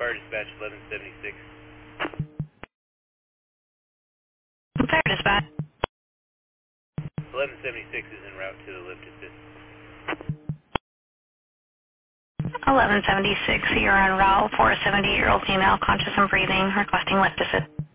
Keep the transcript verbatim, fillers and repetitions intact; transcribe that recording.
Fire Dispatch eleven seventy-six. Fire Dispatch. eleven seventy-six is en route to the lift assist. eleven seventy-six, you're en route for a seventy-year-old female conscious and breathing, requesting lift assist.